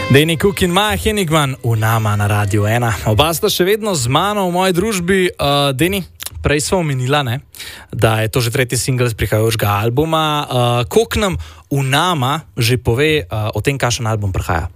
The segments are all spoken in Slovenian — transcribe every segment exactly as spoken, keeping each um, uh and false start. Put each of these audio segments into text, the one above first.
Danny Cook in Maja Henigman, Unama na Radiu ena. Oba sta še vedno z mano v moji družbi. Uh, Danny, prej smo omenila, ne, da je to že tretji singl z prihajajočega albuma. Uh, koliko nam Unama že pove uh, o tem, kakšen album prihaja?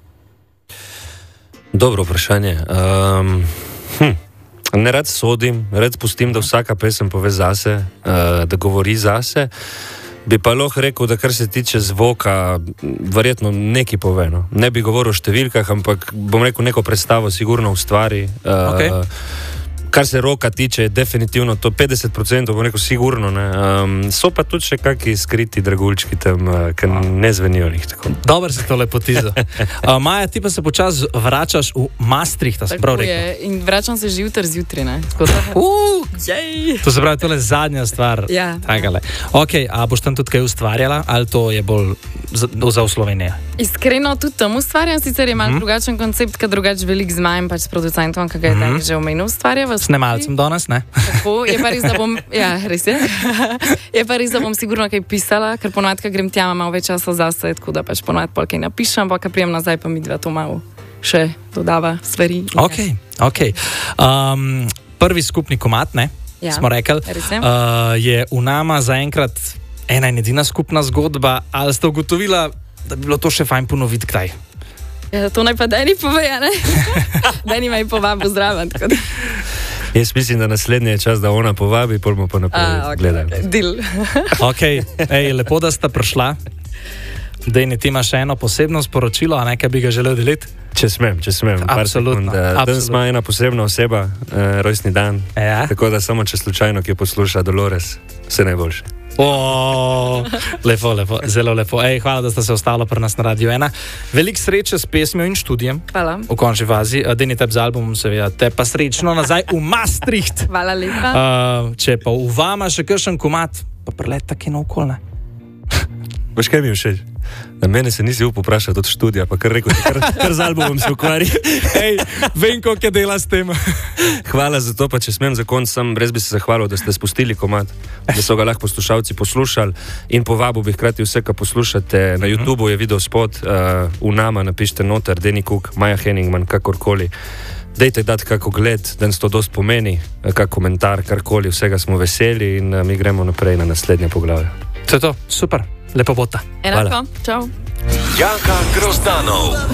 Dobro vprašanje. Um, hm. Ne rad sodim, rad pustim, da vsaka pesem pove zase, uh, da govori zase. Bi pa lahko rekel, da kar se tiče zvoka, verjetno nekaj pove. No. Ne bi govoril o številkah, ampak bom rekel, neko predstavo sigurno ustvari. Uh, Okay. Kar se roka tiče, je definitivno to petdeset procentov, bom rekel, sigurno. Ne. Um, so pa tudi še kakšni skriti dragulčki tam, uh, ki ne zvenijo njih tako. Dobro si to lepo tizo. Uh, Maja, ti pa se počasi vračaš v Maastricht, sem prav rekel. Je. In vračam se že jutri zjutraj, ne? Tako da... Uh, Jej! to se pravi, to je zadnja stvar. Ja. Takale. Ok, a boš tam tudi kaj ustvarjala, ali to je bolj za, za v Sloveniji? Iskreno tudi tam ustvarjam, sicer je malo Mhm. drugačen koncept, ker drugač velik z majem, pač s producentom, ki ga je Dani že omenil, ustvarjava. Snemalcem danes, ne? Tako, je pa res, da bom, ja, res je. Je pa res, da bom sigurno kaj pisala, ker ponovadi, ko grem tja, imam malo več časa zase, tako da pač ponovadi pol kaj napišem, pa ko prijem nazaj, pa mi dva to malo še dodava stvari. Ok, ok. Um, prvi skupni komad, ne? Ja, Smo rekli, res je. uh, je Unama zaenkrat ena in edina skupna zgodba, ali ste ugotovila, da bi bilo to še fajn ponoviti kdaj? Ja, to naj pa Dani pove, a ne? Dani me je povabil zraven, tako da... Jaz mislim, da naslednji je čas, da ona povabi, pol bomo pa naprej A, ok, gledali. ok, deal. Ok, ej, lepo, da sta prišla. Dejni, ti imaš še eno posebno sporočilo, a nekaj bi ga želel deliti? Če smem, če smem. par Absolutno, sekund. Eh, Danes absolutno. ima ena posebna oseba, eh, rojstni dan. Ja. Tako da samo če slučajno, ki posluša Dolores, vse najboljše. O, lepo, lepo, zelo lepo. Ej, hvala, da ste se ostali pri nas na Radiu ena. Veliko sreče s pesmijo in študijem. Hvala. V končni fazi. Deni te z albumom, seveda, te pa srečno nazaj v Maastricht. Hvala lepa. Uh, če pa v vama še kakšen komad, pa prelet tako naokol, ne? Veš, kaj mi je všeč? Na mene se nisi upal vprašati od študija, pa kar rekel, kar, kar z albumom se ukvari. Ej, vem, koliko je dela s tem. Hvala za to, pa če smem za konc, sem res bi se zahvalil, da ste spustili komad, da so ga lahko poslušalci poslušali in povabil bi hkrati vse, kar poslušate. Na YouTubeu je video spot, uh, Unama, napišite noter, Danny Cook, Maja Henigman, kakorkoli. Dejte dati kako gled, da nas to dost pomeni, kak komentar, karkoli, vsega smo veseli in uh, mi gremo naprej na naslednje poglavje. To je to, super, lepo bota. Enako, čau. Jaka Grozdanov.